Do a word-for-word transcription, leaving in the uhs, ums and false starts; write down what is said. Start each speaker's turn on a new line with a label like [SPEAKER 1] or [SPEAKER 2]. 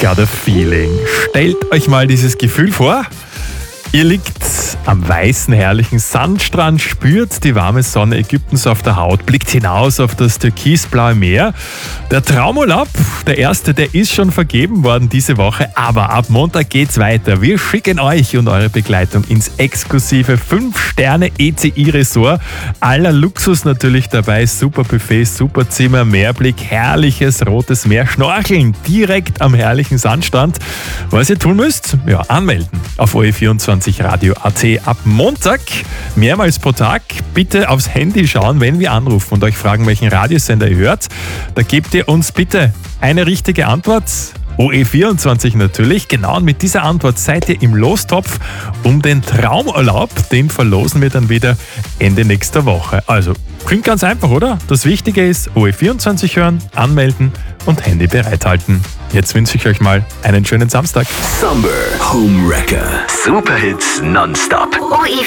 [SPEAKER 1] Got a Feeling. Stellt euch mal dieses Gefühl vor. Ihr liegt am weißen, herrlichen Sandstrand, spürt die warme Sonne Ägyptens auf der Haut, blickt hinaus auf das türkisblaue Meer. Der Traumurlaub, der erste, der ist schon vergeben worden diese Woche, aber ab Montag geht's weiter. Wir schicken euch und eure Begleitung ins exklusive fünf Sterne E C I-Resort. Aller Luxus natürlich dabei, super Buffet, super Zimmer, Meerblick, herrliches rotes Meer, Schnorcheln direkt am herrlichen Sandstrand. Was ihr tun müsst? Ja, anmelden auf O E vierundzwanzig Radio A T ab Montag, mehrmals pro Tag. Bitte aufs Handy schauen, wenn wir anrufen und euch fragen, welchen Radiosender ihr hört. Da gebt ihr uns bitte eine richtige Antwort. O E vierundzwanzig natürlich. Genau, und mit dieser Antwort seid ihr im Lostopf um den Traumurlaub. Den verlosen wir dann wieder Ende nächster Woche. Also, klingt ganz einfach, oder? Das Wichtige ist, O E vierundzwanzig hören, anmelden und Handy bereithalten. Jetzt wünsche ich euch mal einen schönen Samstag.
[SPEAKER 2] Summer Home Wrecker. Superhits nonstop.
[SPEAKER 3] O E